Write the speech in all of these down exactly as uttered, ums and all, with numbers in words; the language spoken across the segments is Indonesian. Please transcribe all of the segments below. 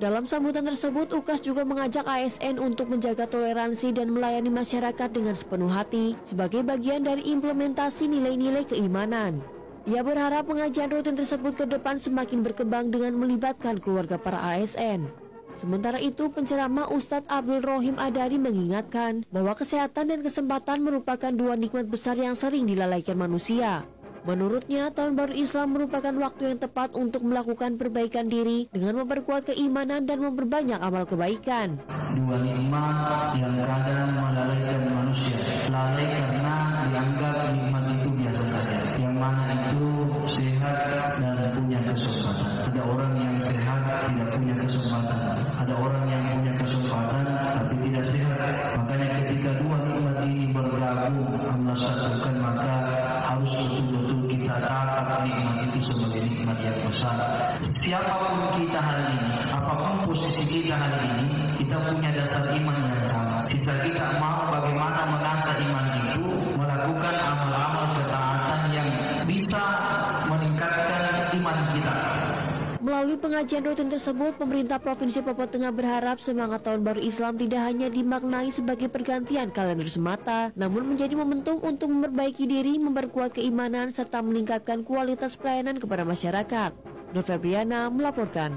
Dalam sambutan tersebut, U K A S juga mengajak A S N untuk menjaga toleransi dan melayani masyarakat dengan sepenuh hati sebagai bagian dari implementasi nilai-nilai keimanan. Ia berharap pengajian rutin tersebut ke depan semakin berkembang dengan melibatkan keluarga para A S N. Sementara itu, penceramah Ustadz Abdul Rohim Adari mengingatkan bahwa kesehatan dan kesempatan merupakan dua nikmat besar yang sering dilalaikan manusia. Menurutnya, Tahun Baru Islam merupakan waktu yang tepat untuk melakukan perbaikan diri dengan memperkuat keimanan dan memperbanyak amal kebaikan. Dua nikmat yang kadang melalaikan manusia. Lalai karena dianggap nikmat itu biasa saja. Yang mana itu sehat dan punya kesempatan. Ada orang yang sehat tidak punya kesempatan. Ada orang yang punya kesempatan tapi tidak sehat. Makanya ketika dua nikmat ini bergabung Allah satukan, maka harus betul-betul kita tangkap nikmat itu sebagai nikmat yang besar. Siapapun kita hari ini, apapun posisi kita hari ini, kita punya dasar iman yang sama. Sisa kita mau bagaimana mengasah iman itu, melakukan amal-amal ketaatan yang bisa meningkatkan iman kita. Melalui pengajian rutin tersebut, pemerintah Provinsi Papua Tengah berharap semangat Tahun Baru Islam tidak hanya dimaknai sebagai pergantian kalender semata, namun menjadi momentum untuk memperbaiki diri, memperkuat keimanan, serta meningkatkan kualitas pelayanan kepada masyarakat. Nur Febriana melaporkan.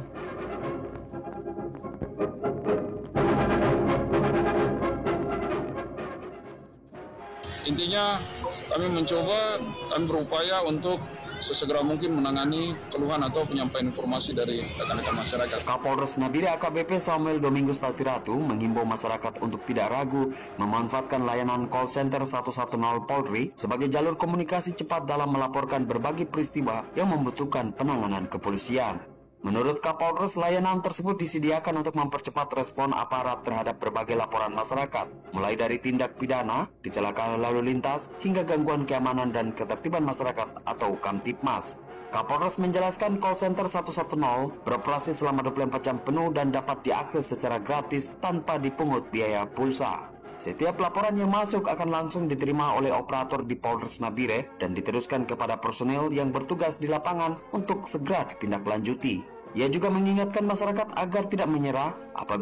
Intinya kami mencoba dan berupaya untuk sesegera mungkin menangani keluhan atau penyampaian informasi dari rekan-rekan masyarakat. Kapolres Nabire A K B P Samuel Domingus Tatiratu menghimbau masyarakat untuk tidak ragu memanfaatkan layanan call center seratus sepuluh Polri sebagai jalur komunikasi cepat dalam melaporkan berbagai peristiwa yang membutuhkan penanganan kepolisian. Menurut Kapolres, layanan tersebut disediakan untuk mempercepat respon aparat terhadap berbagai laporan masyarakat, mulai dari tindak pidana, kecelakaan lalu lintas, hingga gangguan keamanan dan ketertiban masyarakat atau Kamtipmas. Kapolres menjelaskan call center seratus sepuluh beroperasi selama dua puluh empat jam penuh dan dapat diakses secara gratis tanpa dipungut biaya pulsa. Setiap laporan yang masuk akan langsung diterima oleh operator di Polres Nabire dan diteruskan kepada personel yang bertugas di lapangan untuk segera ditindaklanjuti. Ia juga mengingatkan masyarakat agar tidak menyerah apabila